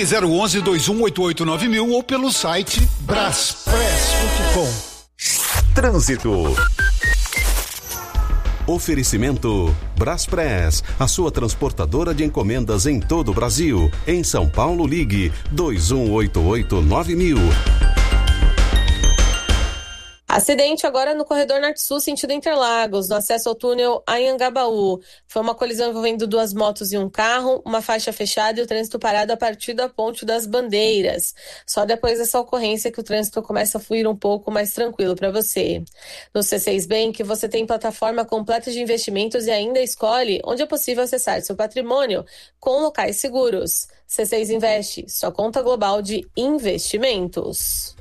Ligue 011-2188-9000 ou pelo site braspress.com. Trânsito. Oferecimento Braspress, a sua transportadora de encomendas em todo o Brasil. Em São Paulo, ligue 2188-9000. Acidente agora no corredor norte-sul, sentido Interlagos, no acesso ao túnel Anhangabaú. Foi uma colisão envolvendo 2 motos e um carro, uma faixa fechada e o trânsito parado a partir da Ponte das Bandeiras. Só depois dessa ocorrência que o trânsito começa a fluir um pouco mais tranquilo para você. No C6 Bank, você tem plataforma completa de investimentos e ainda escolhe onde é possível acessar seu patrimônio com locais seguros. C6 Investe, sua conta global de investimentos.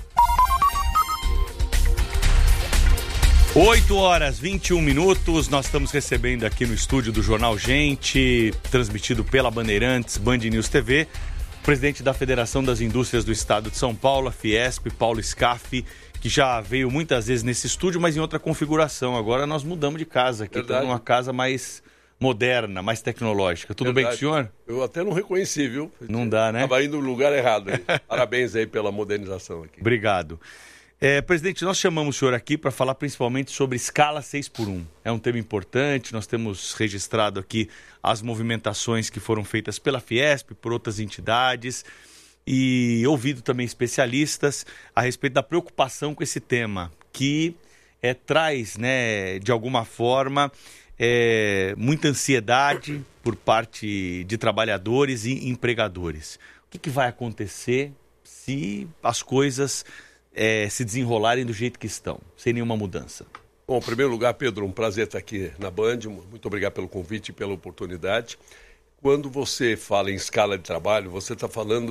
8h21, nós estamos recebendo aqui no estúdio do Jornal Gente, transmitido pela Bandeirantes, Band News TV, o presidente da Federação das Indústrias do Estado de São Paulo, a Fiesp, Paulo Scaff, que já veio muitas vezes nesse estúdio, mas em outra configuração. Agora nós mudamos de casa aqui, estamos numa casa mais moderna, mais tecnológica. Tudo bem com o senhor? Eu até não reconheci, viu? Não dá, né? Estava indo no lugar errado. Parabéns aí pela modernização aqui. Obrigado. Presidente, nós chamamos o senhor aqui para falar principalmente sobre escala 6x1. É um tema importante, nós temos registrado aqui as movimentações que foram feitas pela Fiesp, por outras entidades, e ouvido também especialistas a respeito da preocupação com esse tema, que traz, né, de alguma forma, muita ansiedade por parte de trabalhadores e empregadores. O que vai acontecer se as coisas se desenrolarem do jeito que estão, sem nenhuma mudança? Bom, em primeiro lugar, Pedro, um prazer estar aqui na Band, muito obrigado pelo convite e pela oportunidade. Quando você fala em escala de trabalho, você está falando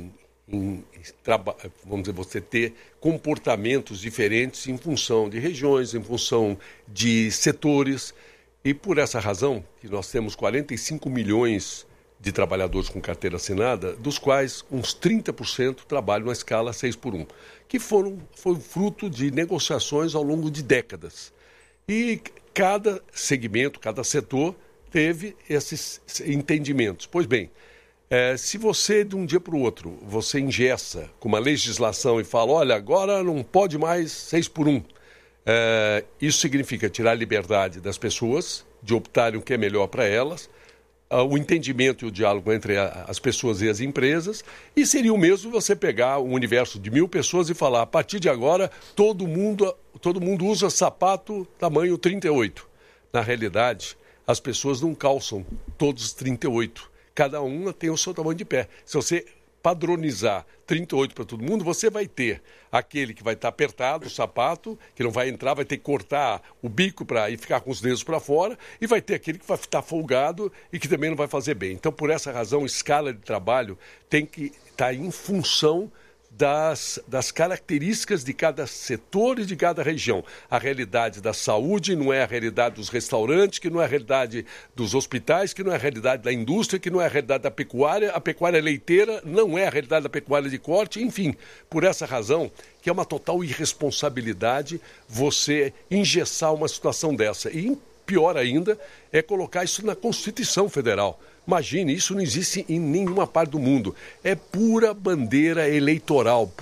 vamos dizer, você ter comportamentos diferentes em função de regiões, em função de setores, e por essa razão que nós temos 45 milhões de trabalhadores com carteira assinada, dos quais uns 30% trabalham na escala 6x1, que foi fruto de negociações ao longo de décadas. E cada segmento, cada setor teve esses entendimentos. Pois bem, se você de um dia para o outro, você engessa com uma legislação e fala, olha, agora não pode mais 6x1, isso significa tirar a liberdade das pessoas de optarem o que é melhor para elas, o entendimento e o diálogo entre as pessoas e as empresas, e seria o mesmo você pegar um universo de 1.000 pessoas e falar, a partir de agora, todo mundo usa sapato tamanho 38. Na realidade, as pessoas não calçam todos os 38. Cada uma tem o seu tamanho de pé. Se você padronizar 38 para todo mundo, você vai ter aquele que vai estar apertado, o sapato, que não vai entrar, vai ter que cortar o bico para ir ficar com os dedos para fora, e vai ter aquele que vai estar folgado e que também não vai fazer bem. Então, por essa razão, escala de trabalho tem que estar em função das características de cada setor e de cada região. A realidade da saúde não é a realidade dos restaurantes, que não é a realidade dos hospitais, que não é a realidade da indústria, que não é a realidade da pecuária. A pecuária leiteira não é a realidade da pecuária de corte. Enfim, por essa razão que é uma total irresponsabilidade você engessar uma situação dessa. E pior ainda é colocar isso na Constituição Federal. Imagine, isso não existe em nenhuma parte do mundo. É pura bandeira eleitoral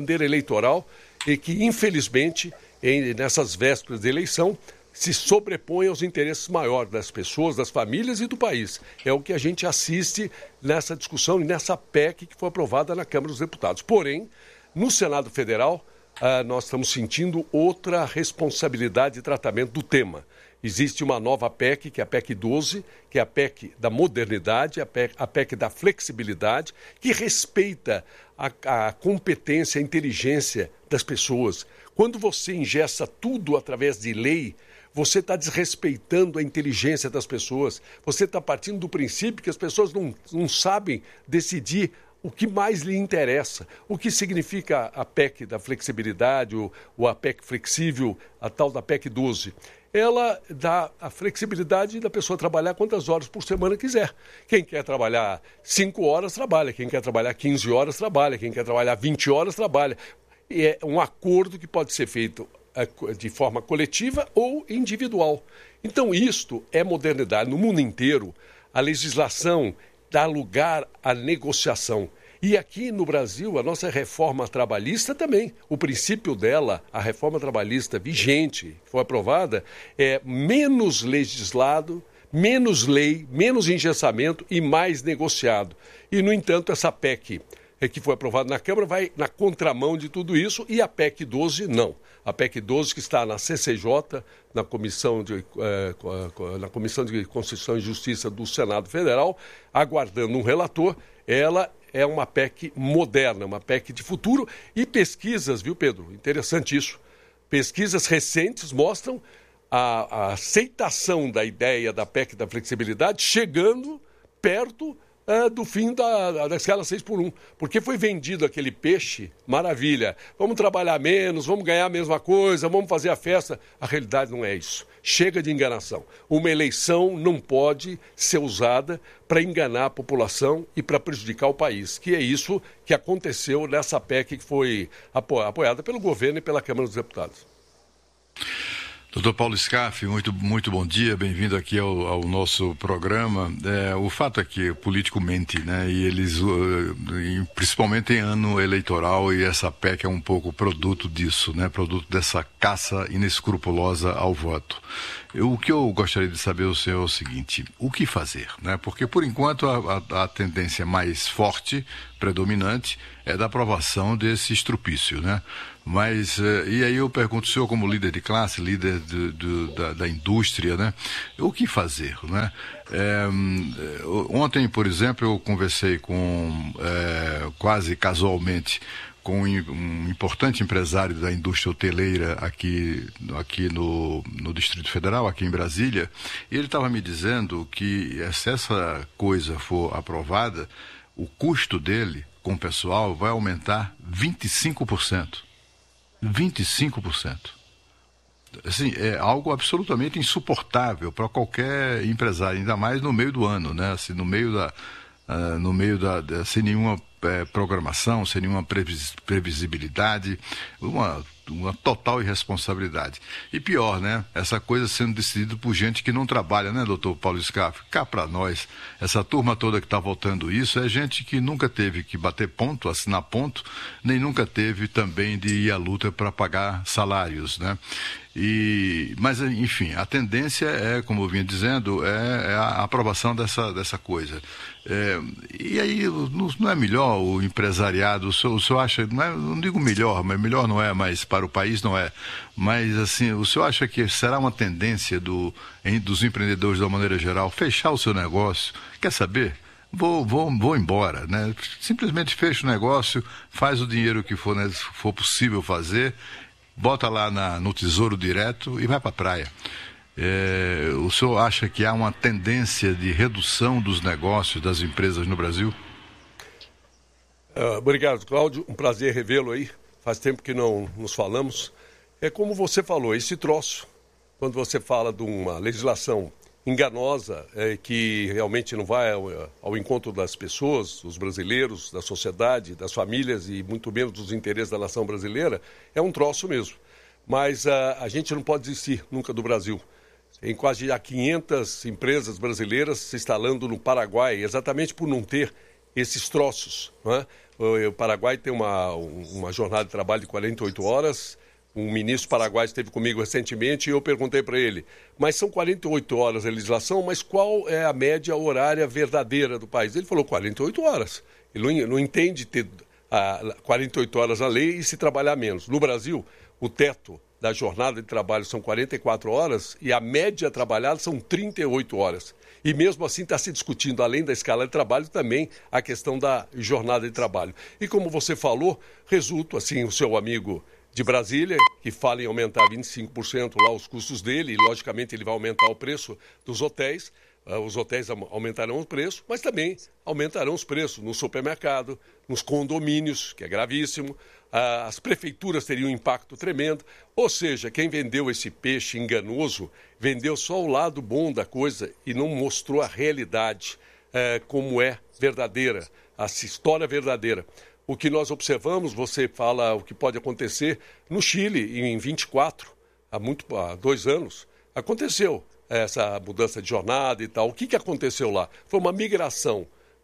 e que, infelizmente, nessas vésperas de eleição, se sobrepõe aos interesses maiores das pessoas, das famílias e do país. É o que a gente assiste nessa discussão e nessa PEC que foi aprovada na Câmara dos Deputados. Porém, no Senado Federal, nós estamos sentindo outra responsabilidade de tratamento do tema. Existe uma nova PEC, que é a PEC 12, que é a PEC da modernidade, a PEC da flexibilidade, que respeita a competência, a inteligência das pessoas. Quando você engessa tudo através de lei, você está desrespeitando a inteligência das pessoas. Você está partindo do princípio que as pessoas não sabem decidir o que mais lhe interessa. O que significa a PEC da flexibilidade, ou a PEC flexível, a tal da PEC 12? Ela dá a flexibilidade da pessoa trabalhar quantas horas por semana quiser. Quem quer trabalhar 5 horas, trabalha. Quem quer trabalhar 15 horas, trabalha. Quem quer trabalhar 20 horas, trabalha. E é um acordo que pode ser feito de forma coletiva ou individual. Então, isto é modernidade. No mundo inteiro, a legislação dá lugar à negociação. E aqui no Brasil, a nossa reforma trabalhista também, o princípio dela, a reforma trabalhista vigente, que foi aprovada, é menos legislado, menos lei, menos engessamento e mais negociado. E, no entanto, essa PEC que foi aprovada na Câmara vai na contramão de tudo isso e a PEC 12 não. A PEC 12 que está na CCJ, na Comissão de Constituição e Justiça do Senado Federal, aguardando um relator, ela é uma PEC moderna, uma PEC de futuro e pesquisas, viu, Pedro? Interessante isso. Pesquisas recentes mostram a aceitação da ideia da PEC da flexibilidade chegando perto do fim da escala 6x1. Porque foi vendido aquele peixe, maravilha, vamos trabalhar menos, vamos ganhar a mesma coisa, vamos fazer a festa. A realidade não é isso. Chega de enganação. Uma eleição não pode ser usada para enganar a população e para prejudicar o país, que é isso que aconteceu nessa PEC que foi apoiada pelo governo e pela Câmara dos Deputados. Doutor Paulo Scaff, muito bom dia, bem-vindo aqui ao nosso programa. O fato é que o político mente, né? E eles, principalmente em ano eleitoral, e essa PEC é um pouco produto disso, né? Produto dessa caça inescrupulosa ao voto. O que eu gostaria de saber do senhor é o seguinte: o que fazer, né? Porque, por enquanto, a tendência mais forte, predominante, é da aprovação desse estrupício, né? Mas, e aí eu pergunto ao senhor, como líder de classe, líder da indústria, né? O que fazer, né? Ontem, por exemplo, eu conversei quase casualmente com um importante empresário da indústria hoteleira aqui no Distrito Federal, aqui em Brasília, e ele estava me dizendo que se essa coisa for aprovada, o custo dele com o pessoal vai aumentar 25%. 25%. Assim, é algo absolutamente insuportável para qualquer empresário, ainda mais no meio do ano, né? Assim, no meio sem nenhuma programação, sem nenhuma previsibilidade, uma total irresponsabilidade. E pior, né? Essa coisa sendo decidida por gente que não trabalha, né, doutor Paulo Scaff? Cá para nós, essa turma toda que está votando isso é gente que nunca teve que bater ponto, assinar ponto, nem nunca teve também de ir à luta para pagar salários, né? Mas, enfim, a tendência é, como eu vinha dizendo, é a aprovação dessa coisa. E aí, não é melhor o empresariado, o senhor acha, não digo melhor, mas melhor não é, mas para o país não é. Mas, assim, o senhor acha que será uma tendência dos empreendedores, de uma maneira geral, fechar o seu negócio? Quer saber? Vou embora, né? Simplesmente fecha o negócio, faz o dinheiro que for possível fazer, bota lá no Tesouro Direto e vai para a praia. O senhor acha que há uma tendência de redução dos negócios das empresas no Brasil? Obrigado, Cláudio. Um prazer revê-lo aí. Faz tempo que não nos falamos. É como você falou, esse troço, quando você fala de uma legislação enganosa, que realmente não vai ao encontro das pessoas, dos brasileiros, da sociedade, das famílias e muito menos dos interesses da nação brasileira, é um troço mesmo. Mas a gente não pode desistir nunca do Brasil. Tem quase já 500 empresas brasileiras se instalando no Paraguai, exatamente por não ter esses troços, não é? O Paraguai tem uma jornada de trabalho de 48 horas. Um ministro paraguaio esteve comigo recentemente e eu perguntei para ele, mas são 48 horas a legislação, mas qual é a média horária verdadeira do país? Ele falou 48 horas. Ele não entende ter 48 horas na lei e se trabalhar menos. No Brasil, o teto da jornada de trabalho são 44 horas e a média trabalhada são 38 horas. E mesmo assim está se discutindo, além da escala de trabalho, também a questão da jornada de trabalho. E como você falou, resulta, assim, o seu amigo de Brasília, que fala em aumentar 25% lá os custos dele, e logicamente ele vai aumentar o preço dos hotéis. Os hotéis aumentarão o preço, mas também aumentarão os preços no supermercado, nos condomínios, que é gravíssimo. As prefeituras teriam um impacto tremendo. Ou seja, quem vendeu esse peixe enganoso, vendeu só o lado bom da coisa e não mostrou a realidade como é verdadeira, a história verdadeira. O que nós observamos, você fala o que pode acontecer no Chile, em 24, há 2 anos, aconteceu essa mudança de jornada e tal. O que aconteceu lá? Foi uma migração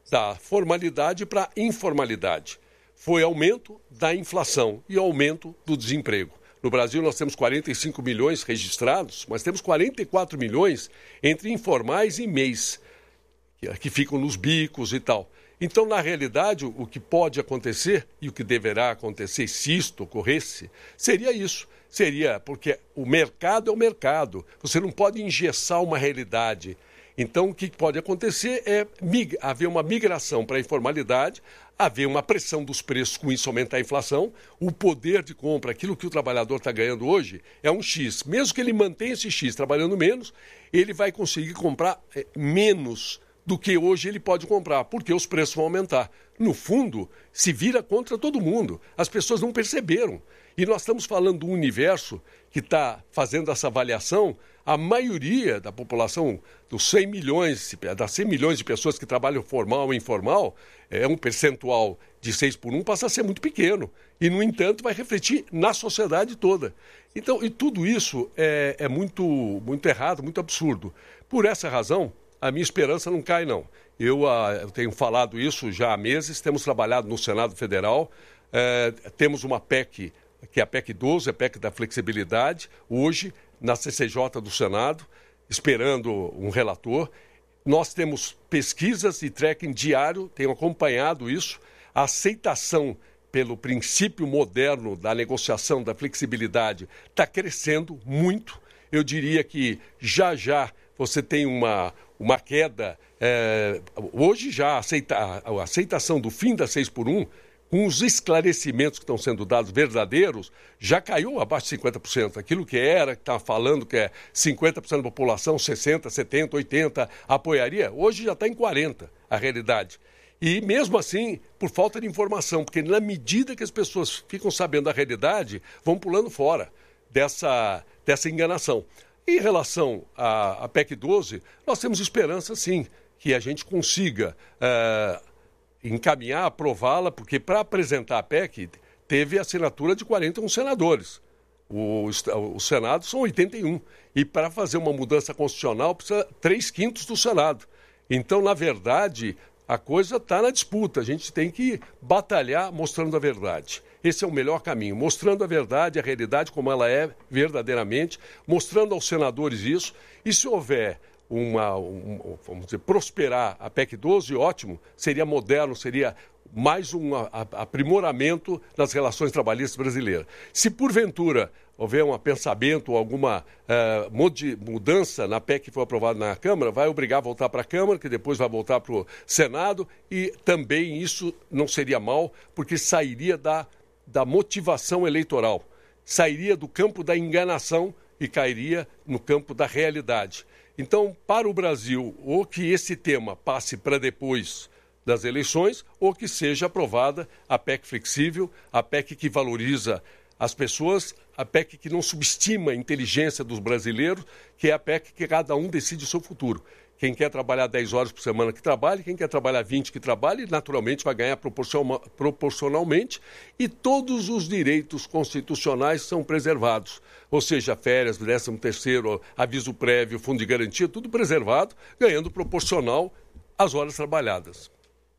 da formalidade para a informalidade. Foi aumento da inflação e aumento do desemprego. No Brasil nós temos 45 milhões registrados, mas temos 44 milhões entre informais e MEIs, que ficam nos bicos e tal. Então, na realidade, o que pode acontecer e o que deverá acontecer, se isto ocorresse, seria isso. Seria porque o mercado é o mercado. Você não pode engessar uma realidade. Então, o que pode acontecer é haver uma migração para a informalidade, haver uma pressão dos preços, com isso aumentar a inflação, o poder de compra, aquilo que o trabalhador está ganhando hoje, é um X. Mesmo que ele mantenha esse X trabalhando menos, ele vai conseguir comprar menos do que hoje ele pode comprar, porque os preços vão aumentar. No fundo, se vira contra todo mundo. As pessoas não perceberam. E nós estamos falando do universo que está fazendo essa avaliação. A maioria da população, das 100 milhões de pessoas que trabalham formal ou informal, um percentual de 6 por 1 passa a ser muito pequeno. E, no entanto, vai refletir na sociedade toda. Então, e tudo isso é muito, muito errado, muito absurdo. Por essa razão, a minha esperança não cai, não. Eu tenho falado isso já há meses, temos trabalhado no Senado Federal, temos uma PEC, que é a PEC 12, a PEC da flexibilidade, hoje na CCJ do Senado, esperando um relator. Nós temos pesquisas e tracking diário, tenho acompanhado isso, a aceitação pelo princípio moderno da negociação, da flexibilidade, está crescendo muito. Eu diria que já você tem uma queda. Hoje já a aceitação do fim da 6 por 1, com os esclarecimentos que estão sendo dados verdadeiros, já caiu abaixo de 50%. Aquilo que está falando que é 50% da população, 60%, 70%, 80% apoiaria, hoje já está em 40% a realidade. E mesmo assim, por falta de informação, porque na medida que as pessoas ficam sabendo a realidade, vão pulando fora dessa enganação. Em relação à PEC 12, nós temos esperança, sim, que a gente consiga encaminhar, aprová-la, porque para apresentar a PEC teve a assinatura de 41 senadores. O Senado são 81. E para fazer uma mudança constitucional precisa 3/5 do Senado. Então, na verdade, a coisa está na disputa. A gente tem que batalhar mostrando a verdade. Esse é o melhor caminho, mostrando a verdade, a realidade como ela é verdadeiramente, mostrando aos senadores isso. E se houver vamos dizer, prosperar a PEC 12, ótimo, seria moderno, seria mais um aprimoramento nas relações trabalhistas brasileiras. Se porventura houver um pensamento ou alguma mudança na PEC que foi aprovada na Câmara, vai obrigar a voltar para a Câmara, que depois vai voltar para o Senado, e também isso não seria mal, porque sairia da motivação eleitoral, sairia do campo da enganação e cairia no campo da realidade. Então, para o Brasil, ou que esse tema passe para depois das eleições, ou que seja aprovada a PEC flexível, a PEC que valoriza as pessoas, a PEC que não subestima a inteligência dos brasileiros, que é a PEC que cada um decide o seu futuro. Quem quer trabalhar 10 horas por semana que trabalhe, quem quer trabalhar 20 que trabalhe, naturalmente vai ganhar proporcionalmente, e todos os direitos constitucionais são preservados. Ou seja, férias, 13º, aviso prévio, fundo de garantia, tudo preservado, ganhando proporcional às horas trabalhadas.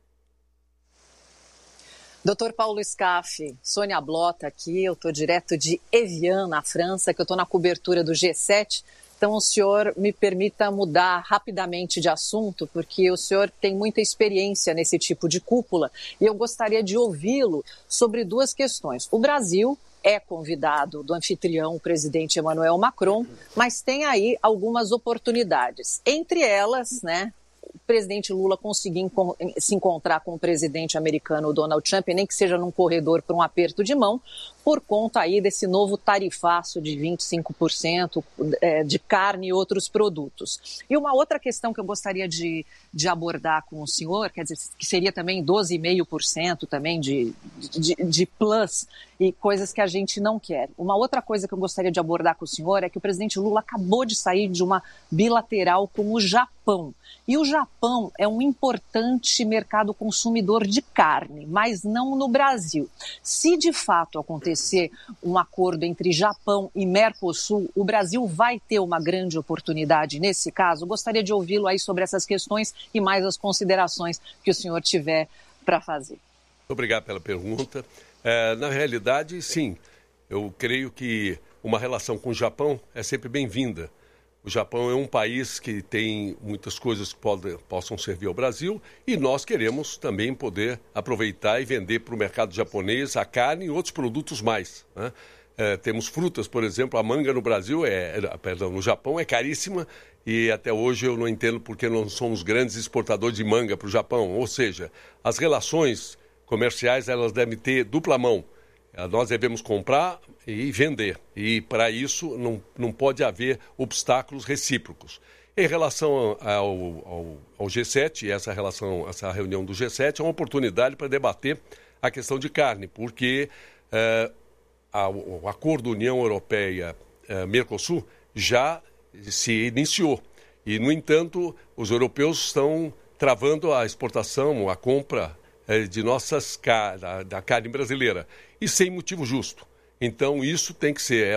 Dr. Paulo Scaff, Sônia Blota aqui, eu estou direto de Evian, na França, que eu estou na cobertura do G7. Então, o senhor me permita mudar rapidamente de assunto, porque o senhor tem muita experiência nesse tipo de cúpula e eu gostaria de ouvi-lo sobre duas questões. O Brasil é convidado do anfitrião, o presidente Emmanuel Macron, mas tem aí algumas oportunidades. Entre elas, o presidente Lula conseguir se encontrar com o presidente americano Donald Trump, nem que seja num corredor para um aperto de mão, por conta aí desse novo tarifaço de 25% de carne e outros produtos. E uma outra questão que eu gostaria de abordar com o senhor, quer dizer, que seria também 12,5% também de plus e coisas que a gente não quer. Uma outra coisa que eu gostaria de abordar com o senhor é que o presidente Lula acabou de sair de uma bilateral com o Japão. Japão. E o Japão é um importante mercado consumidor de carne, mas não no Brasil. Se de fato acontecer um acordo entre Japão e Mercosul, o Brasil vai ter uma grande oportunidade nesse caso? Gostaria de ouvi-lo aí sobre essas questões e mais as considerações que o senhor tiver para fazer. Obrigado pela pergunta. Na realidade, sim, eu creio que uma relação com o Japão é sempre bem-vinda. O Japão é um país que tem muitas coisas que possam servir ao Brasil e nós queremos também poder aproveitar e vender para o mercado japonês a carne e outros produtos mais, né? Temos frutas, por exemplo, a manga no Brasil no Japão é caríssima e até hoje eu não entendo porque não somos grandes exportadores de manga para o Japão. Ou seja, as relações comerciais elas devem ter dupla mão. Nós devemos comprar e vender. E, para isso, não pode haver obstáculos recíprocos. Em relação ao G7, essa reunião do G7 é uma oportunidade para debater a questão de carne, porque o acordo União Europeia-Mercosul já se iniciou. E, no entanto, os europeus estão travando a exportação, a compra de da carne brasileira, e sem motivo justo. Então, isso tem que ser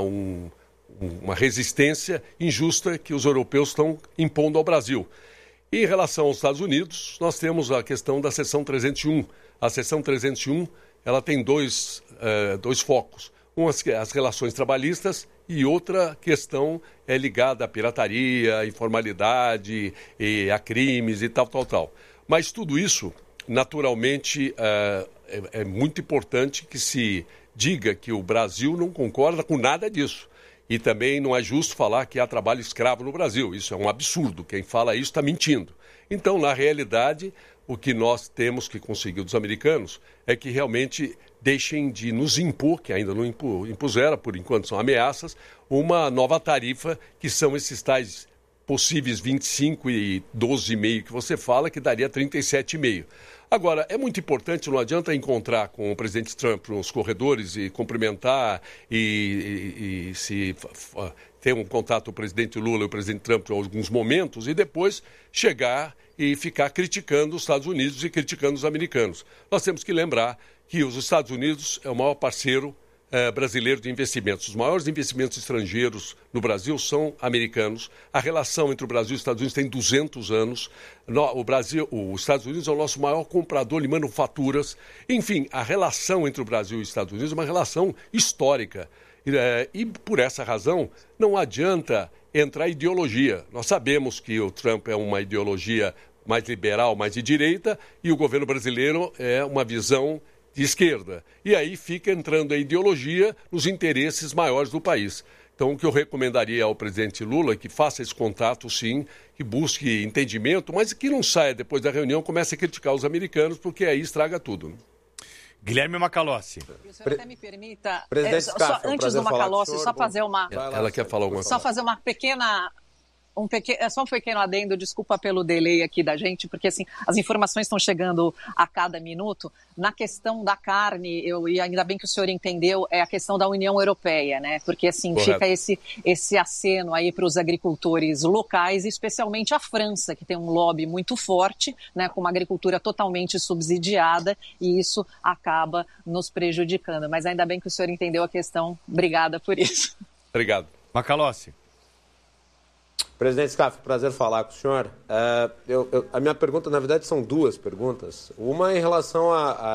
uma resistência injusta que os europeus estão impondo ao Brasil. E, em relação aos Estados Unidos, nós temos a questão da seção 301. A seção 301 ela tem dois focos. Uma, as relações trabalhistas, e outra questão é ligada à pirataria, à informalidade, a crimes e tal. Mas tudo isso, naturalmente, é muito importante que se diga que o Brasil não concorda com nada disso. E também não é justo falar que há trabalho escravo no Brasil. Isso é um absurdo. Quem fala isso está mentindo. Então, na realidade, o que nós temos que conseguir dos americanos é que realmente deixem de nos impor, que ainda não impuseram, por enquanto são ameaças, uma nova tarifa, que são esses tais possíveis 25 e 12,5 que você fala, que daria 37,5. Agora, é muito importante, não adianta encontrar com o presidente Trump nos corredores e cumprimentar e se ter um contato com o presidente Lula e o presidente Trump em alguns momentos e depois chegar e ficar criticando os Estados Unidos e criticando os americanos. Nós temos que lembrar que os Estados Unidos é o maior parceiro brasileiro de investimentos. Os maiores investimentos estrangeiros no Brasil são americanos. A relação entre o Brasil e os Estados Unidos tem 200 anos. Os Estados Unidos é o nosso maior comprador de manufaturas. Enfim, a relação entre o Brasil e os Estados Unidos é uma relação histórica. E por essa razão, não adianta entrar em ideologia. Nós sabemos que o Trump é uma ideologia mais liberal, mais de direita, e o governo brasileiro é uma visão de esquerda. E aí fica entrando a ideologia nos interesses maiores do país. Então, o que eu recomendaria ao presidente Lula é que faça esse contato, sim, que busque entendimento, mas que não saia depois da reunião, comece a criticar os americanos, porque aí estraga tudo. Guilherme Macalossi. O senhor até me permita, antes do Macalossi, só fazer uma... Ela quer falar alguma coisa. Só fazer uma pequena... só um pequeno adendo, desculpa pelo delay aqui da gente, porque assim, as informações estão chegando a cada minuto. Na questão da carne, e ainda bem que o senhor entendeu, é a questão da União Europeia, né? Porque assim, Correto. Fica esse aceno aí para os agricultores locais, especialmente a França, que tem um lobby muito forte, né? Com uma agricultura totalmente subsidiada, e isso acaba nos prejudicando. Mas ainda bem que o senhor entendeu a questão. Obrigada por isso. Obrigado. Macalossi. Presidente Scaff, prazer falar com o senhor. A minha pergunta, na verdade, são duas perguntas. Uma em relação a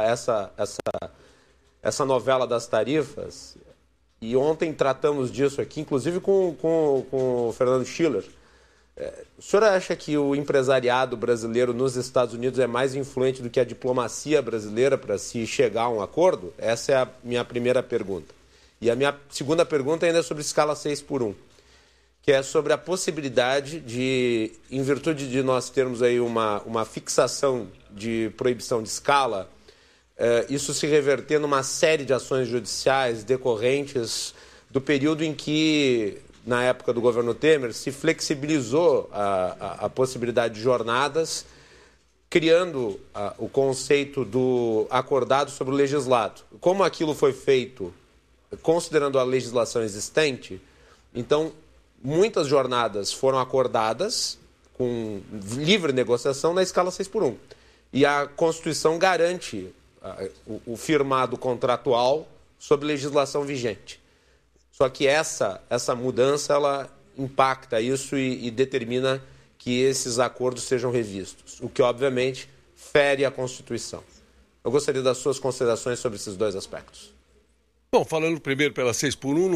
essa novela das tarifas, e ontem tratamos disso aqui, inclusive com o Fernando Schiller. O senhor acha que o empresariado brasileiro nos Estados Unidos é mais influente do que a diplomacia brasileira para se chegar a um acordo? Essa é a minha primeira pergunta. E a minha segunda pergunta ainda é sobre escala 6x1. Que é sobre a possibilidade de, em virtude de nós termos aí uma fixação de proibição de escala, isso se reverter numa série de ações judiciais decorrentes do período em que, na época do governo Temer, se flexibilizou a possibilidade de jornadas, criando o conceito do acordado sobre o legislado. Como aquilo foi feito considerando a legislação existente, então... muitas jornadas foram acordadas com livre negociação na escala 6x1. E a Constituição garante o firmado contratual sob legislação vigente. Só que essa mudança ela impacta isso e determina que esses acordos sejam revistos, o que, obviamente, fere a Constituição. Eu gostaria das suas considerações sobre esses dois aspectos. Bom, falando primeiro pela 6x1,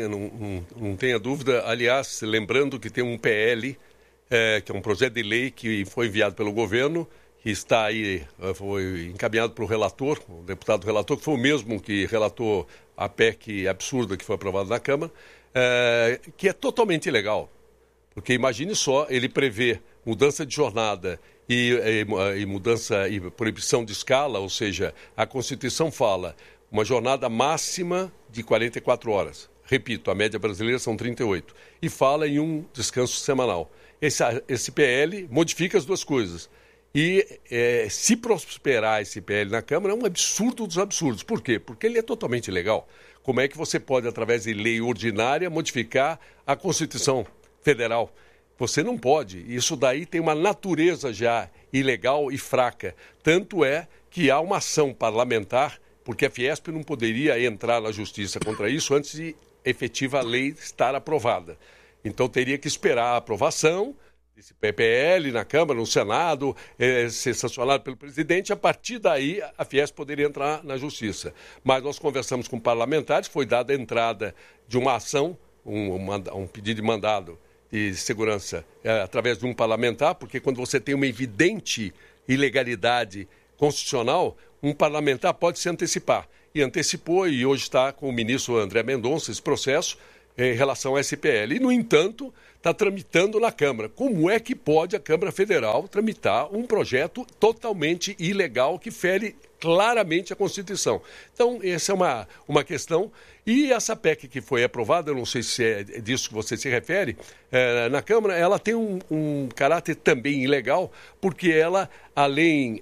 não tenha dúvida. Aliás, lembrando que tem um PL, que é um projeto de lei que foi enviado pelo governo, que está aí, foi encaminhado para o relator, o deputado relator, que foi o mesmo que relatou a PEC absurda que foi aprovada na Câmara, que é totalmente ilegal. Porque imagine só, ele prevê mudança de jornada e mudança e proibição de escala, ou seja, a Constituição fala uma jornada máxima de 44 horas. Repito, a média brasileira são 38. E fala em um descanso semanal. Esse PL modifica as duas coisas. E se prosperar esse PL na Câmara, é um absurdo dos absurdos. Por quê? Porque ele é totalmente ilegal. Como é que você pode, através de lei ordinária, modificar a Constituição Federal? Você não pode. Isso daí tem uma natureza já ilegal e fraca. Tanto é que há uma ação parlamentar, porque a Fiesp não poderia entrar na justiça contra isso antes de efetiva lei estar aprovada. Então teria que esperar a aprovação desse PPL na Câmara, no Senado, ser sancionado pelo presidente. A partir daí, a Fiesp poderia entrar na justiça. Mas nós conversamos com parlamentares, foi dada a entrada de uma ação, um pedido de mandado de segurança através de um parlamentar, porque quando você tem uma evidente ilegalidade constitucional, um parlamentar pode se antecipar. E antecipou, e hoje está com o ministro André Mendonça esse processo em relação ao SPL. E, no entanto, está tramitando na Câmara. Como é que pode a Câmara Federal tramitar um projeto totalmente ilegal que fere claramente a Constituição? Então, essa é uma questão. E essa PEC que foi aprovada, eu não sei se é disso que você se refere, na Câmara, ela tem um caráter também ilegal, porque ela, além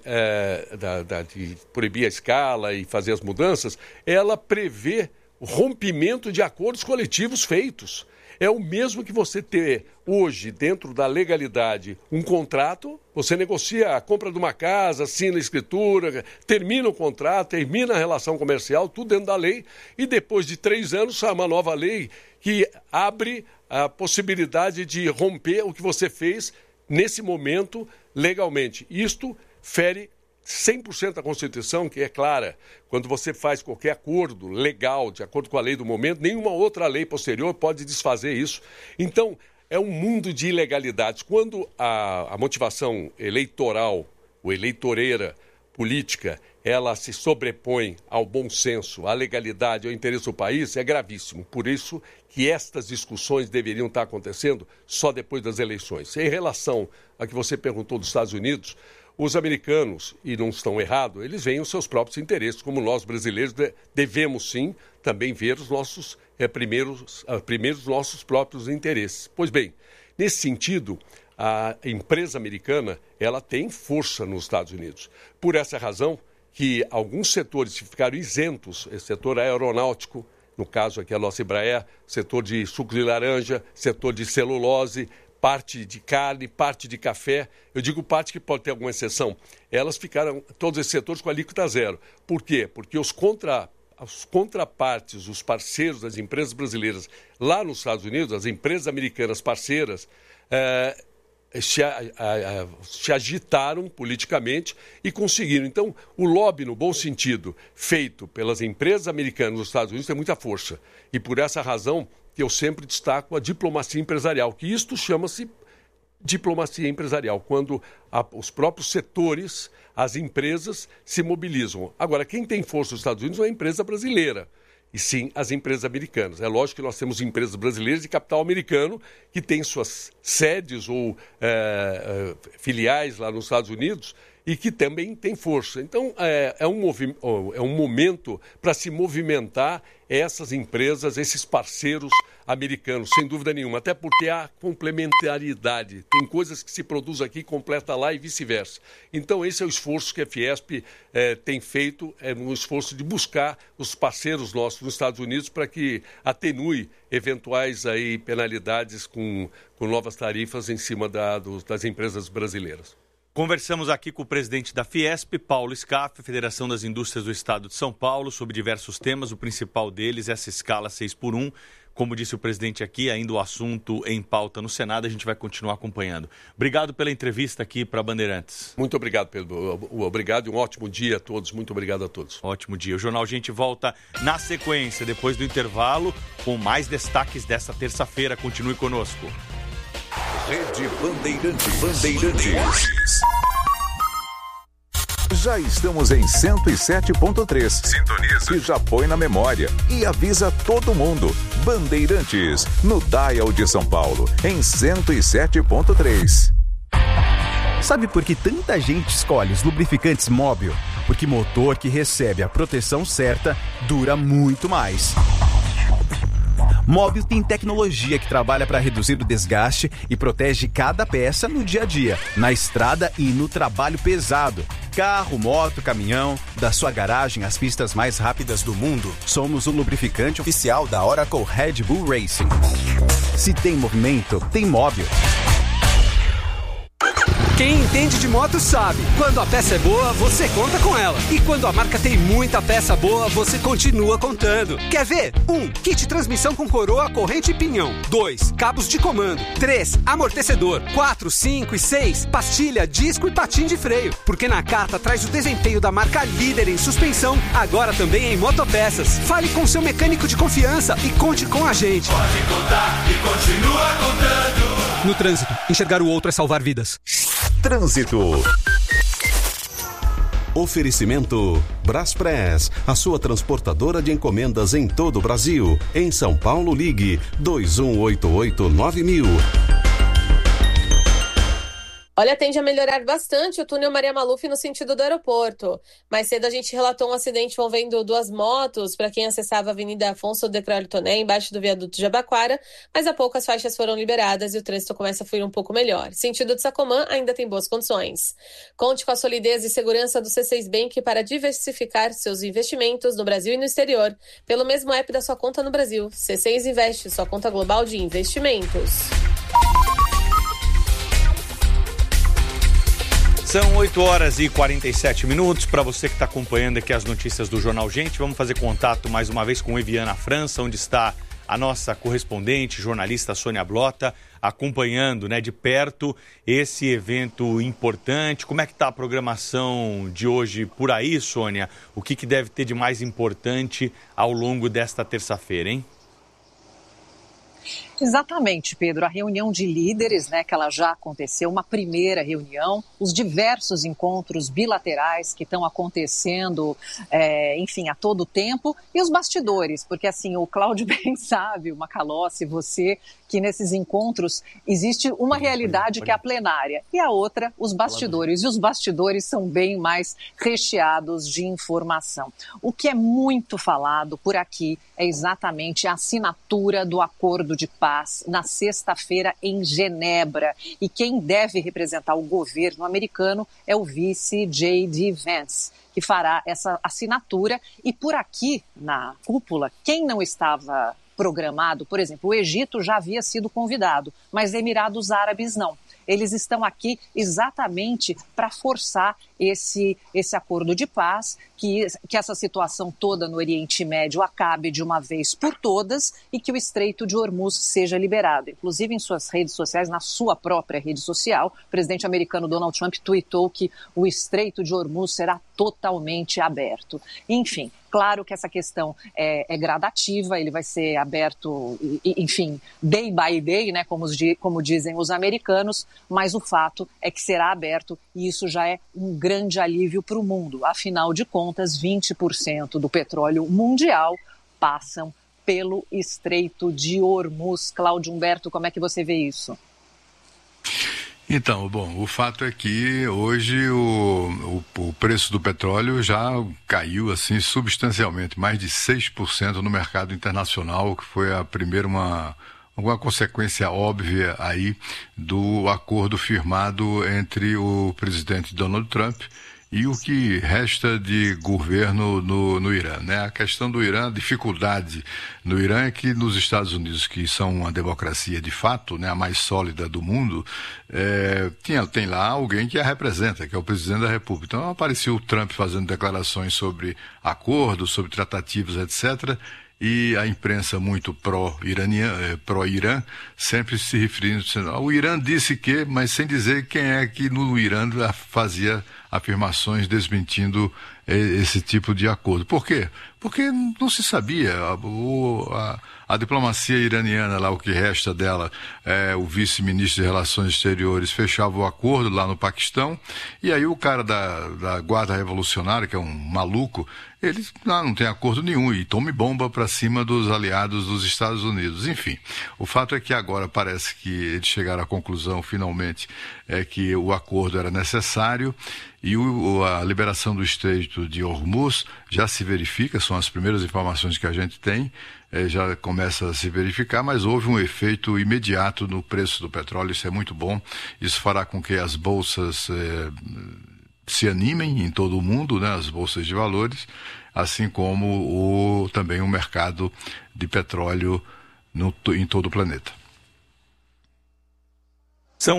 de proibir a escala e fazer as mudanças, ela prevê o rompimento de acordos coletivos feitos. É o mesmo que você ter hoje, dentro da legalidade, um contrato, você negocia a compra de uma casa, assina a escritura, termina o contrato, termina a relação comercial, tudo dentro da lei, e depois de 3 anos sai uma nova lei que abre a possibilidade de romper o que você fez nesse momento legalmente. Isto fere 100% da Constituição, que é clara. Quando você faz qualquer acordo legal, de acordo com a lei do momento, nenhuma outra lei posterior pode desfazer isso. Então, é um mundo de ilegalidades. Quando a motivação eleitoral, ou eleitoreira, política, ela se sobrepõe ao bom senso, à legalidade, ao interesse do país, é gravíssimo. Por isso que estas discussões deveriam estar acontecendo só depois das eleições. Em relação a que você perguntou dos Estados Unidos, os americanos, e não estão errados, eles veem os seus próprios interesses, como nós brasileiros devemos sim também ver os nossos primeiros nossos próprios interesses. Pois bem, nesse sentido, a empresa americana ela tem força nos Estados Unidos. Por essa razão que alguns setores ficaram isentos, esse setor aeronáutico, no caso aqui a nossa Embraer, setor de suco de laranja, setor de celulose, parte de carne, parte de café. Eu digo parte que pode ter alguma exceção. Elas ficaram, todos esses setores, com a alíquota zero. Por quê? Porque os contrapartes, os parceiros das empresas brasileiras lá nos Estados Unidos, as empresas americanas parceiras, se agitaram politicamente e conseguiram. Então, o lobby, no bom sentido, feito pelas empresas americanas nos Estados Unidos tem muita força. E por essa razão que eu sempre destaco a diplomacia empresarial, que isto chama-se diplomacia empresarial, quando os próprios setores, as empresas se mobilizam. Agora, quem tem força nos Estados Unidos não é a empresa brasileira, e sim as empresas americanas. É lógico que nós temos empresas brasileiras de capital americano que têm suas sedes ou filiais lá nos Estados Unidos e que também têm força. Então, é um momento para se movimentar essas empresas, esses parceiros americano, sem dúvida nenhuma, até porque há complementaridade. Tem coisas que se produz aqui e completa lá e vice-versa. Então, esse é o esforço que a Fiesp tem feito, é um esforço de buscar os parceiros nossos nos Estados Unidos para que atenue eventuais aí penalidades com novas tarifas em cima das empresas brasileiras. Conversamos aqui com o presidente da Fiesp, Paulo Scaff, Federação das Indústrias do Estado de São Paulo, sobre diversos temas. O principal deles é essa escala 6x1. Como disse o presidente aqui, ainda o assunto em pauta no Senado, a gente vai continuar acompanhando. Obrigado pela entrevista aqui para Bandeirantes. Muito obrigado, Pedro. Obrigado e um ótimo dia a todos. Muito obrigado a todos. Ótimo dia. O Jornal Gente volta na sequência, depois do intervalo, com mais destaques dessa terça-feira. Continue conosco. Rede Bandeirantes. Já estamos em 107.3. Sintoniza. E já põe na memória. E avisa todo mundo. Bandeirantes, no Dial de São Paulo, em 107.3. Sabe por que tanta gente escolhe os lubrificantes Móbil? Porque motor que recebe a proteção certa dura muito mais. Móbil tem tecnologia que trabalha para reduzir o desgaste e protege cada peça no dia a dia, na estrada e no trabalho pesado. Carro, moto, caminhão, da sua garagem às pistas mais rápidas do mundo, somos o lubrificante oficial da Oracle Red Bull Racing. Se tem movimento, tem Móbil. Quem entende de moto sabe, quando a peça é boa, você conta com ela. E quando a marca tem muita peça boa, você continua contando. Quer ver? 1. Kit transmissão com coroa, corrente e pinhão. 2. Cabos de comando. 3. Amortecedor. 4, 5 e 6. Pastilha, disco e patim de freio. Porque na carta traz o desempenho da marca líder em suspensão, agora também em motopeças. Fale com seu mecânico de confiança e conte com a gente. Pode contar e continua contando. No trânsito, enxergar o outro é salvar vidas. Trânsito. Oferecimento Braspress, a sua transportadora de encomendas em todo o Brasil. Em São Paulo, ligue 2188-9000. Olha, tende a melhorar bastante o túnel Maria Maluf no sentido do aeroporto. Mais cedo a gente relatou um acidente envolvendo duas motos para quem acessava a Avenida Afonso Decrólio Toné, embaixo do viaduto de Jabaquara, mas há pouco as faixas foram liberadas e o trânsito começa a fluir um pouco melhor. Sentido de Sacomã ainda tem boas condições. Conte com a solidez e segurança do C6 Bank para diversificar seus investimentos no Brasil e no exterior, pelo mesmo app da sua conta no Brasil. C6 Investe, sua conta global de investimentos. São 8h47. Para você que está acompanhando aqui as notícias do Jornal Gente, vamos fazer contato mais uma vez com Evian na França, onde está a nossa correspondente, jornalista Sônia Blota, acompanhando, de perto esse evento importante. Como é que está a programação de hoje por aí, Sônia? O que deve ter de mais importante ao longo desta terça-feira, hein? Exatamente, Pedro. A reunião de líderes, que ela já aconteceu, uma primeira reunião, os diversos encontros bilaterais que estão acontecendo, enfim, a todo tempo, e os bastidores, porque assim, o Cláudio bem sabe, o Macalossi, você, que nesses encontros existe uma realidade que é a plenária e a outra, os bastidores. E os bastidores são bem mais recheados de informação. O que é muito falado por aqui é exatamente a assinatura do acordo de paz na sexta-feira em Genebra. E quem deve representar o governo americano é o vice J.D. Vance, que fará essa assinatura. E por aqui, na cúpula, quem não estava programado, por exemplo, o Egito já havia sido convidado, mas Emirados Árabes não. Eles estão aqui exatamente para forçar esse acordo de paz, que essa situação toda no Oriente Médio acabe de uma vez por todas e que o Estreito de Hormuz seja liberado. Inclusive em suas redes sociais, na sua própria rede social, o presidente americano Donald Trump tuitou que o Estreito de Hormuz será totalmente aberto. Enfim, claro que essa questão é gradativa, ele vai ser aberto, enfim, day by day, como dizem os americanos, mas o fato é que será aberto e isso já é um grande alívio para o mundo. Afinal de contas, 20% do petróleo mundial passam pelo Estreito de Hormuz. Cláudio Humberto, como é que você vê isso? Então, bom, o fato é que hoje o preço do petróleo já caiu assim substancialmente, mais de 6% no mercado internacional, que foi a primeira alguma consequência óbvia aí do acordo firmado entre o presidente Donald Trump e o que resta de governo no Irã, né? A questão do Irã, a dificuldade no Irã é que nos Estados Unidos, que são uma democracia de fato, né, a mais sólida do mundo, tem lá alguém que a representa, que é o presidente da República. Então apareceu o Trump fazendo declarações sobre acordos, sobre tratativas, etc., e a imprensa muito pró-Irã, sempre se referindo, o Irã disse que, mas sem dizer quem é que no Irã fazia afirmações desmentindo esse tipo de acordo. Por quê? Porque não se sabia. A diplomacia iraniana, lá o que resta dela, o vice-ministro de Relações Exteriores fechava o acordo lá no Paquistão, e aí o cara da Guarda Revolucionária, que é um maluco, ele não tem acordo nenhum e tome bomba para cima dos aliados dos Estados Unidos. Enfim, o fato é que agora parece que eles chegaram à conclusão, finalmente, que o acordo era necessário e a liberação do Estreito de Hormuz já se verifica, são as primeiras informações que a gente tem, já começa a se verificar, mas houve um efeito imediato no preço do petróleo, isso é muito bom, isso fará com que as bolsas se animem em todo o mundo, né, as bolsas de valores, assim como também o mercado de petróleo em todo o planeta. São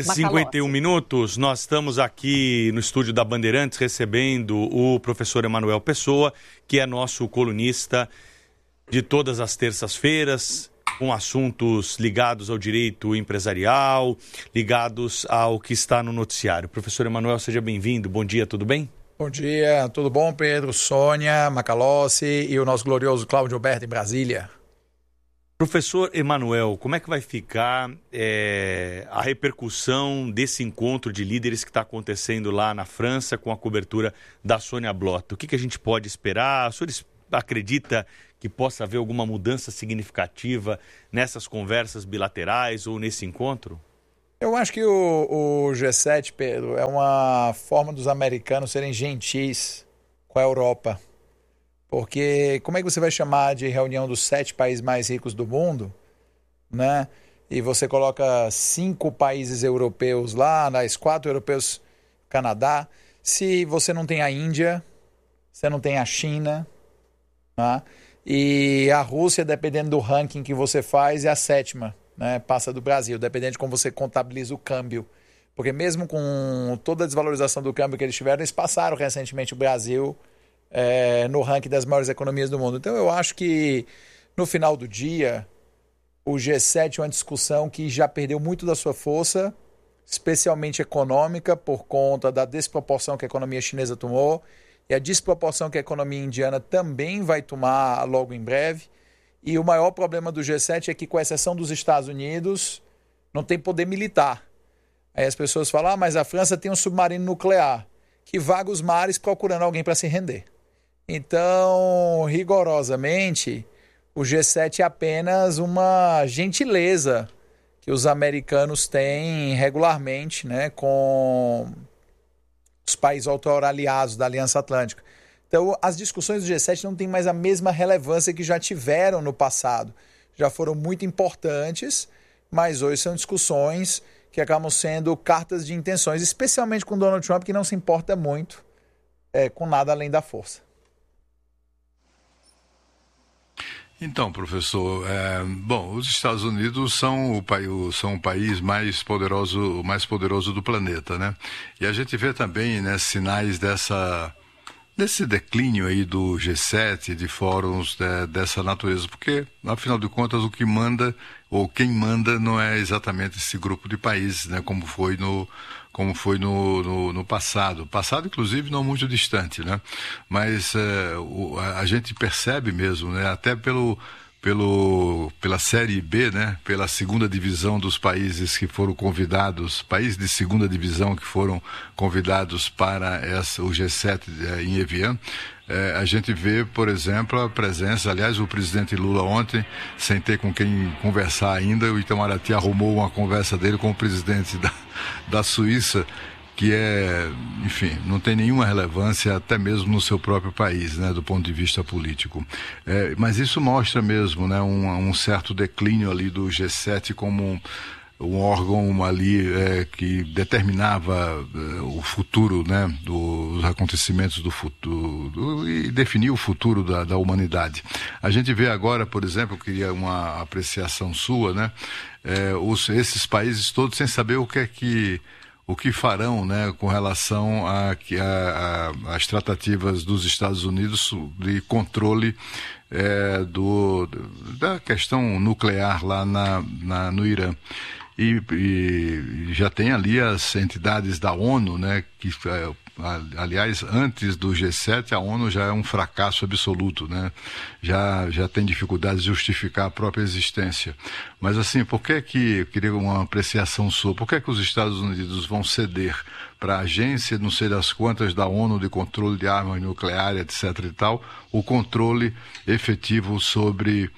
8h51. Nós estamos aqui no estúdio da Bandeirantes recebendo o professor Emanuel Pessoa, que é nosso colunista de todas as terças-feiras, com assuntos ligados ao direito empresarial, ligados ao que está no noticiário. Professor Emanuel, seja bem-vindo. Bom dia, tudo bem? Bom dia, tudo bom, Pedro, Sônia, Macalossi e o nosso glorioso Cláudio Alberto em Brasília. Professor Emanuel, como é que vai ficar a repercussão desse encontro de líderes que está acontecendo lá na França com a cobertura da Sônia Blota? O que a gente pode esperar? O senhor acredita que possa haver alguma mudança significativa nessas conversas bilaterais ou nesse encontro? Eu acho que o G7, Pedro, é uma forma dos americanos serem gentis com a Europa. Porque como é que você vai chamar de reunião dos 7 países mais ricos do mundo, né? E você coloca 5 países europeus lá, 4 europeus, Canadá, se você não tem a Índia, você não tem a China, né? E a Rússia, dependendo do ranking que você faz, é a 7ª, né? Passa do Brasil, dependendo de como você contabiliza o câmbio. Porque mesmo com toda a desvalorização do câmbio que eles tiveram, eles passaram recentemente o Brasil no ranking das maiores economias do mundo. Então eu acho que no final do dia o G7 é uma discussão que já perdeu muito da sua força, especialmente econômica, por conta da desproporção que a economia chinesa tomou e a desproporção que a economia indiana também vai tomar logo em breve. E o maior problema do G7 é que, com exceção dos Estados Unidos, não tem poder militar. Aí as pessoas falam, mas a França tem um submarino nuclear que vaga os mares procurando alguém para se render. Então, rigorosamente, o G7 é apenas uma gentileza que os americanos têm regularmente, né, com os países auto-aliados da Aliança Atlântica. Então, as discussões do G7 não têm mais a mesma relevância que já tiveram no passado. Já foram muito importantes, mas hoje são discussões que acabam sendo cartas de intenções, especialmente com Donald Trump, que não se importa muito com nada além da força. Então, professor, bom, os Estados Unidos são o país mais poderoso do planeta, né? E a gente vê também, né, sinais desse declínio aí do G7, de fóruns dessa natureza, porque, afinal de contas, o que manda, ou quem manda, não é exatamente esse grupo de países, né, como foi no passado, inclusive não muito distante, né? Mas a gente percebe mesmo, né, até pela Série B, né, pela segunda divisão dos países que foram convidados, países de segunda divisão que foram convidados para o G7 em Evian, A gente vê, por exemplo, a presença, aliás, o presidente Lula ontem, sem ter com quem conversar ainda, o Itamaraty arrumou uma conversa dele com o presidente da Suíça, que enfim, não tem nenhuma relevância até mesmo no seu próprio país, né, do ponto de vista político. Mas isso mostra mesmo, né, um certo declínio ali do G7 como um órgão ali que determinava o futuro, né, dos acontecimentos do futuro e definia o futuro da humanidade. A gente vê agora, por exemplo, eu queria uma apreciação sua, né, esses países todos sem saber o que farão, né, com relação às tratativas dos Estados Unidos de controle da questão nuclear lá no Irã. E já tem ali as entidades da ONU, né, que, aliás, antes do G7, a ONU já é um fracasso absoluto, né? Já tem dificuldade de justificar a própria existência. Mas, assim, por que eu queria uma apreciação sua, por que os Estados Unidos vão ceder para a agência, não sei das quantas, da ONU de controle de armas nucleares, etc. e tal, o controle efetivo sobre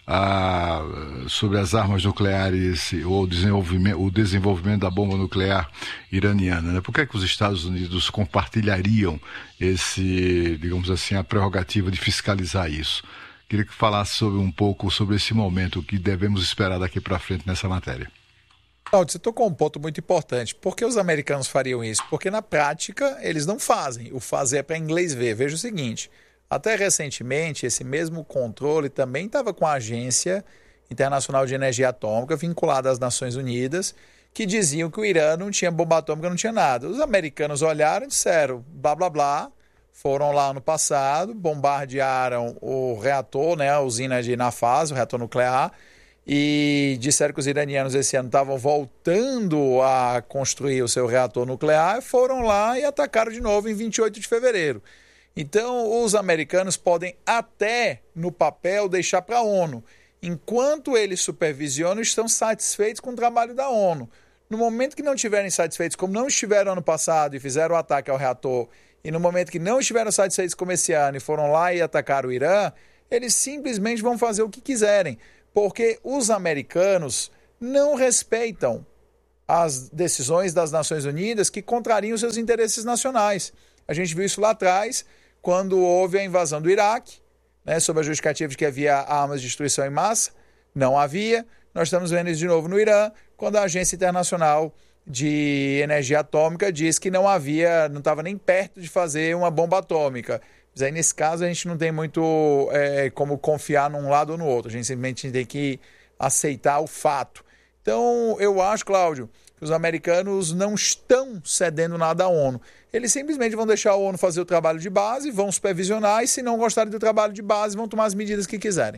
as armas nucleares ou o desenvolvimento da bomba nuclear iraniana, né? Por que os Estados Unidos compartilhariam digamos assim, a prerrogativa de fiscalizar isso? Queria que falasse um pouco sobre esse momento, o que devemos esperar daqui para frente nessa matéria. Cláudio, você tocou um ponto muito importante. Por que os americanos fariam isso? Porque na prática eles não fazem. O fazer é para inglês ver. Veja o seguinte: até recentemente, esse mesmo controle também estava com a Agência Internacional de Energia Atômica, vinculada às Nações Unidas, que diziam que o Irã não tinha bomba atômica, não tinha nada. Os americanos olharam e disseram, blá, blá, blá, foram lá ano passado, bombardearam o reator, né, a usina de Nafaz, o reator nuclear, e disseram que os iranianos esse ano estavam voltando a construir o seu reator nuclear, foram lá e atacaram de novo em 28 de fevereiro. Então, os americanos podem até, no papel, deixar para a ONU. Enquanto eles supervisionam, estão satisfeitos com o trabalho da ONU. No momento que não estiverem satisfeitos, como não estiveram ano passado e fizeram o ataque ao reator, e no momento que não estiveram satisfeitos como esse ano e foram lá e atacaram o Irã, eles simplesmente vão fazer o que quiserem, porque os americanos não respeitam as decisões das Nações Unidas que contrariam seus interesses nacionais. A gente viu isso lá atrás, quando houve a invasão do Iraque, né, sob a justificativa de que havia armas de destruição em massa. Não havia. Nós estamos vendo isso de novo no Irã, quando a Agência Internacional de Energia Atômica diz que não estava nem perto de fazer uma bomba atômica. Mas aí, nesse caso, a gente não tem muito como confiar num lado ou no outro. A gente simplesmente tem que aceitar o fato. Então, eu acho, Cláudio, que os americanos não estão cedendo nada à ONU. Eles simplesmente vão deixar a ONU fazer o trabalho de base, vão supervisionar e, se não gostarem do trabalho de base, vão tomar as medidas que quiserem.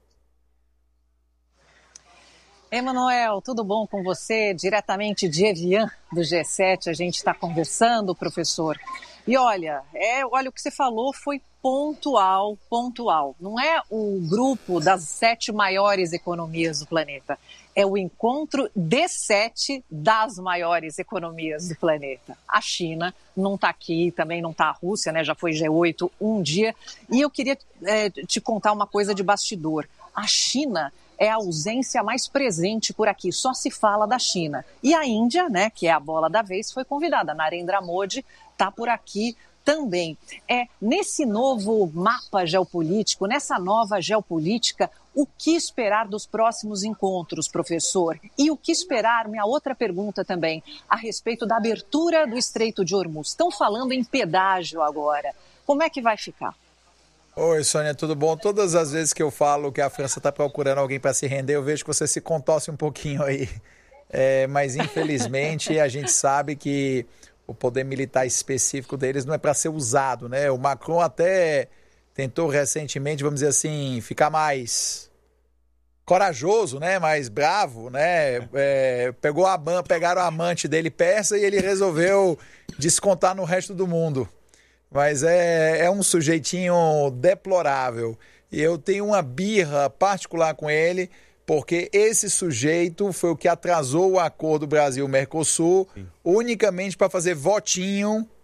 Emanuel, tudo bom com você? Diretamente de Evian, do G7, a gente está conversando, professor. E olha o que você falou foi pontual. Não é o grupo das 7 maiores economias do planeta. É o encontro de 7 das maiores economias do planeta. A China não está aqui, também não está a Rússia, né? Já foi G8 um dia. E eu queria te contar uma coisa de bastidor. A China é a ausência mais presente por aqui, só se fala da China. E a Índia, né, que é a bola da vez, foi convidada. Narendra Modi está por aqui também. Nesse novo mapa geopolítico, nessa nova geopolítica, o que esperar dos próximos encontros, professor? E o que esperar, minha outra pergunta também, a respeito da abertura do Estreito de Hormuz. Estão falando em pedágio agora. Como é que vai ficar? Oi, Sônia, tudo bom? Todas as vezes que eu falo que a França está procurando alguém para se render, eu vejo que você se contorce um pouquinho aí. Mas, infelizmente, a gente sabe que o poder militar específico deles não é para ser usado, né? O Macron até tentou recentemente, vamos dizer assim, ficar mais corajoso, né? Mais bravo, né? Pegaram a amante dele persa e ele resolveu descontar no resto do mundo. Mas é um sujeitinho deplorável. E eu tenho uma birra particular com ele, porque esse sujeito foi o que atrasou o acordo Brasil-Mercosul, unicamente para fazer votinho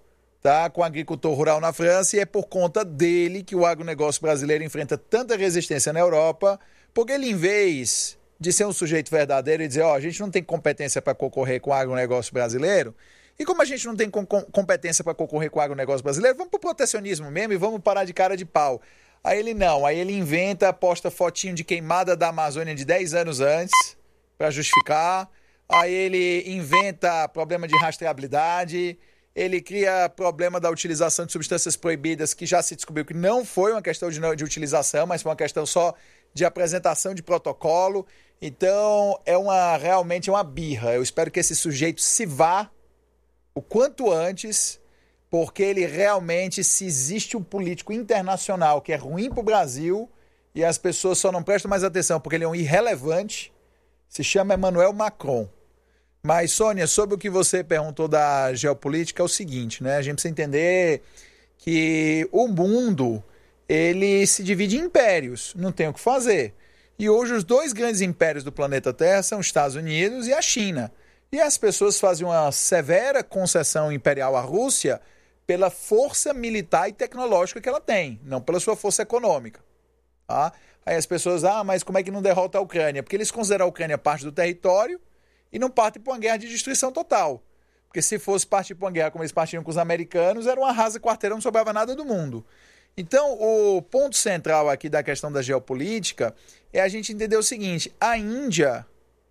tá, com o agricultor rural na França, e é por conta dele que o agronegócio brasileiro enfrenta tanta resistência na Europa, porque ele, em vez de ser um sujeito verdadeiro e dizer, a gente não tem competência para concorrer com o agronegócio brasileiro, e como a gente não tem competência para concorrer com o agronegócio brasileiro, vamos para o protecionismo mesmo e vamos parar de cara de pau. Aí ele não, aí ele inventa, posta fotinho de queimada da Amazônia de 10 anos antes, para justificar. Aí ele inventa problema de rastreabilidade, ele cria problema da utilização de substâncias proibidas, que já se descobriu que não foi uma questão de utilização, mas foi uma questão só de apresentação de protocolo. Então, realmente uma birra. Eu espero que esse sujeito se vá o quanto antes, porque ele realmente, se existe um político internacional que é ruim para o Brasil, e as pessoas só não prestam mais atenção porque ele é um irrelevante, se chama Emmanuel Macron. Mas, Sônia, sobre o que você perguntou da geopolítica, é o seguinte, né? A gente precisa entender que o mundo, ele se divide em impérios, não tem o que fazer. E hoje os dois grandes impérios do planeta Terra são os Estados Unidos e a China. E as pessoas fazem uma severa concessão imperial à Rússia pela força militar e tecnológica que ela tem, não pela sua força econômica. Tá? Aí as pessoas, mas como é que não derrota a Ucrânia? Porque eles consideram a Ucrânia parte do território e não partem para uma guerra de destruição total. Porque se fosse partir para uma guerra como eles partiram com os americanos, era uma rasa quarteirão, não sobrava nada do mundo. Então, o ponto central aqui da questão da geopolítica é a gente entender o seguinte: a Índia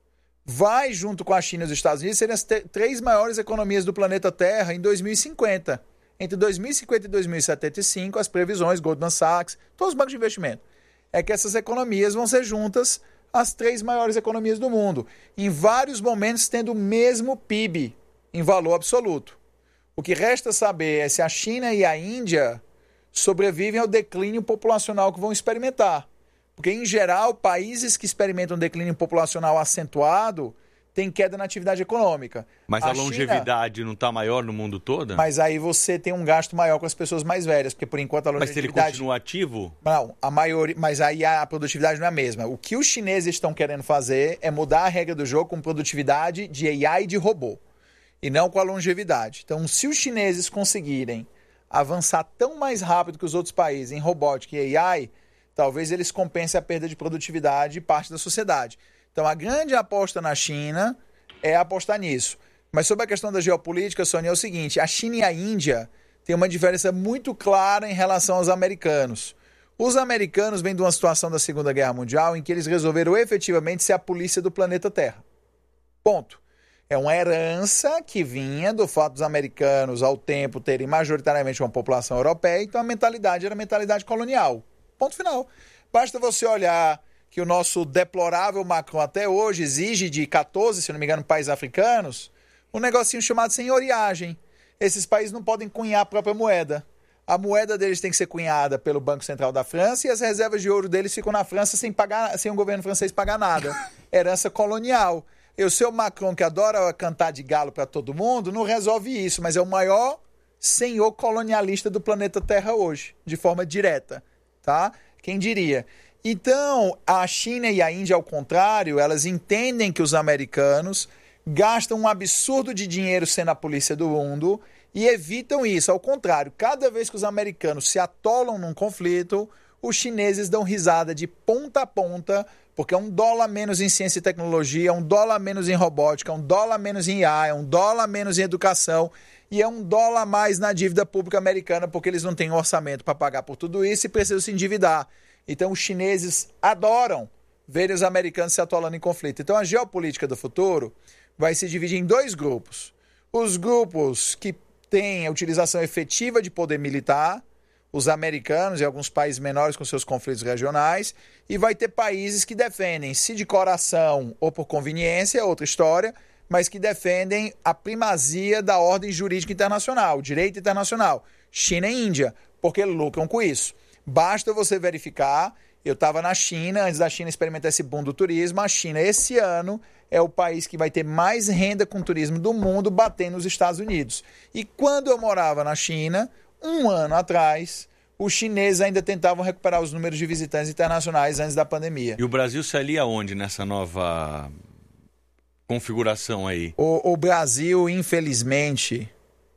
vai, junto com a China e os Estados Unidos, serem as três maiores economias do planeta Terra em 2050. Entre 2050 e 2075, as previsões, Goldman Sachs, todos os bancos de investimento, é que essas economias vão ser juntas as três maiores economias do mundo, em vários momentos tendo o mesmo PIB em valor absoluto. O que resta saber é se a China e a Índia sobrevivem ao declínio populacional que vão experimentar. Porque, em geral, países que experimentam declínio populacional acentuado têm queda na atividade econômica. Mas a longevidade não está maior no mundo todo? Mas aí você tem um gasto maior com as pessoas mais velhas, porque, por enquanto, a longevidade... Mas se ele continua ativo? Não, mas aí a produtividade não é a mesma. O que os chineses estão querendo fazer é mudar a regra do jogo com produtividade de AI e de robô, e não com a longevidade. Então, se os chineses conseguirem avançar tão mais rápido que os outros países em robótica e AI, talvez eles compensem a perda de produtividade de parte da sociedade. Então, a grande aposta na China é apostar nisso. Mas sobre a questão da geopolítica, Sônia, é o seguinte: a China e a Índia têm uma diferença muito clara em relação aos americanos. Os americanos vêm de uma situação da Segunda Guerra Mundial em que eles resolveram efetivamente ser a polícia do planeta Terra. Ponto. É uma herança que vinha do fato dos americanos, ao tempo, terem majoritariamente uma população europeia, então a mentalidade era a mentalidade colonial. Ponto final. Basta você olhar que o nosso deplorável Macron até hoje exige de 14, se não me engano, países africanos, um negocinho chamado senhoriagem. Esses países não podem cunhar a própria moeda. A moeda deles tem que ser cunhada pelo Banco Central da França e as reservas de ouro deles ficam na França sem o governo francês pagar nada. Herança colonial. E o seu Macron, que adora cantar de galo para todo mundo, não resolve isso, mas é o maior senhor colonialista do planeta Terra hoje, de forma direta, tá? Quem diria? Então, a China e a Índia, ao contrário, elas entendem que os americanos gastam um absurdo de dinheiro sendo a polícia do mundo e evitam isso. Ao contrário, cada vez que os americanos se atolam num conflito, os chineses dão risada de ponta a ponta, porque é $1 menos em ciência e tecnologia, $1 menos em robótica, $1 menos em IA, $1 menos em educação e $1 mais na dívida pública americana, porque eles não têm orçamento para pagar por tudo isso e precisam se endividar. Então os chineses adoram ver os americanos se atolando em conflito. Então a geopolítica do futuro vai se dividir em dois grupos. Os grupos que têm a utilização efetiva de poder militar, os americanos e alguns países menores com seus conflitos regionais, e vai ter países que defendem, se de coração ou por conveniência, é outra história, mas que defendem a primazia da ordem jurídica internacional, direito internacional, China e Índia, porque lucram com isso. Basta você verificar, eu estava na China, antes da China experimentar esse boom do turismo, a China esse ano é o país que vai ter mais renda com turismo do mundo, batendo os Estados Unidos. E quando eu morava na China, um ano atrás, os chineses ainda tentavam recuperar os números de visitantes internacionais antes da pandemia. E o Brasil se alia onde nessa nova configuração aí? O Brasil, infelizmente,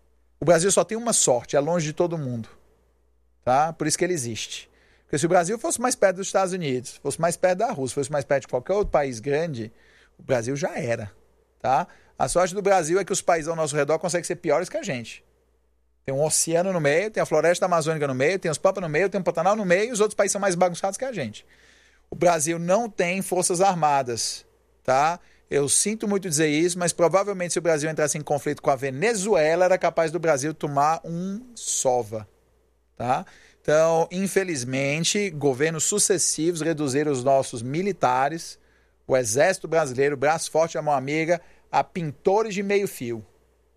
O Brasil só tem uma sorte, é longe de todo mundo. Tá? Por isso que ele existe. Porque se o Brasil fosse mais perto dos Estados Unidos, fosse mais perto da Rússia, fosse mais perto de qualquer outro país grande, o Brasil já era. Tá? A sorte do Brasil é que os países ao nosso redor conseguem ser piores que a gente. Tem um oceano no meio, tem a floresta amazônica no meio, tem os Pampas no meio, tem o Pantanal no meio, e os outros países são mais bagunçados que a gente. O Brasil não tem forças armadas, tá? Eu sinto muito dizer isso, mas provavelmente se o Brasil entrasse em conflito com a Venezuela, era capaz do Brasil tomar um sova, tá? Então, infelizmente, governos sucessivos reduziram os nossos militares, o Exército Brasileiro, braço forte, a mão amiga, a pintores de meio fio,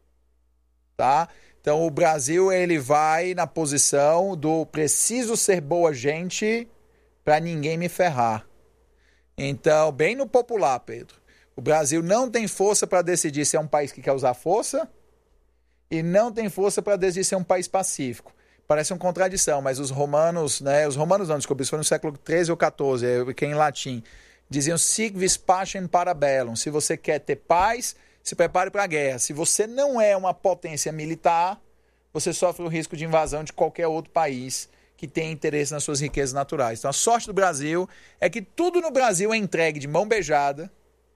tá? Então, o Brasil, ele vai na posição do preciso ser boa gente para ninguém me ferrar. Então, bem no popular, Pedro, o Brasil não tem força para decidir se é um país que quer usar força e não tem força para decidir se é um país pacífico. Parece uma contradição, mas os romanos, né? Os romanos não, desculpa, isso foi no século XIII ou XIV, que é em latim, diziam sic vis pacem para bellum. Se você quer ter paz, se prepare para a guerra. Se você não é uma potência militar, você sofre o risco de invasão de qualquer outro país que tenha interesse nas suas riquezas naturais. Então, a sorte do Brasil é que tudo no Brasil é entregue de mão beijada.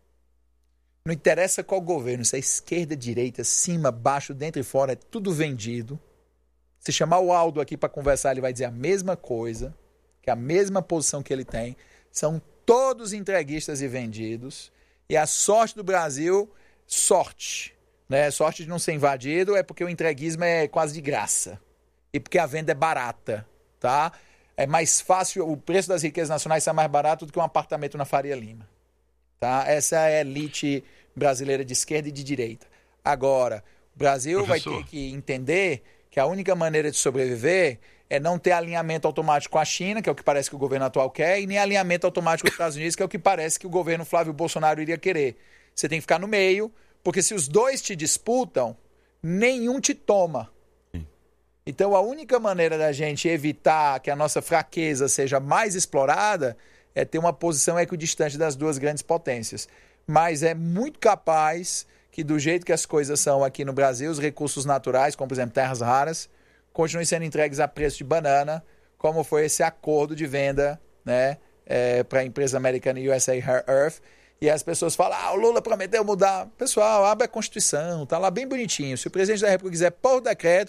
Não interessa qual governo, se é esquerda, direita, cima, baixo, dentro e fora, é tudo vendido. Se chamar o Aldo aqui para conversar, ele vai dizer a mesma coisa, que é a mesma posição que ele tem. São todos entreguistas e vendidos. E a sorte do Brasil... sorte, né? Sorte de não ser invadido é porque o entreguismo é quase de graça e porque a venda é barata, tá? É mais fácil, o preço das riquezas nacionais é mais barato do que um apartamento na Faria Lima, tá? Essa é a elite brasileira de esquerda e de direita. Agora, o Brasil vai ter que entender que a única maneira de sobreviver é não ter alinhamento automático com a China, que é o que parece que o governo atual quer, e nem alinhamento automático com os Estados Unidos, que é o que parece que o governo Flávio Bolsonaro iria querer. Você tem que ficar no meio, porque se os dois te disputam, nenhum te toma. Então, a única maneira da gente evitar que a nossa fraqueza seja mais explorada é ter uma posição equidistante das duas grandes potências. Mas é muito capaz que, do jeito que as coisas são aqui no Brasil, os recursos naturais, como, por exemplo, terras raras, continuem sendo entregues a preço de banana, como foi esse acordo de venda, né, para a empresa americana USA Rare Earth. E as pessoas falam, o Lula prometeu mudar. Pessoal, abre a Constituição, tá lá bem bonitinho. Se o presidente da República quiser pôr o decreto,